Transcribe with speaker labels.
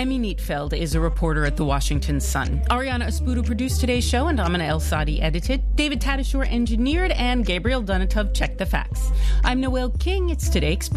Speaker 1: Emmy Neatfeld is a reporter at the Washington Sun. Ariana Espudo produced today's show, and Amina El Sadi edited. David Tadashore engineered, and Gabriel Donatov checked the facts. I'm Noel King. It's Today Explained.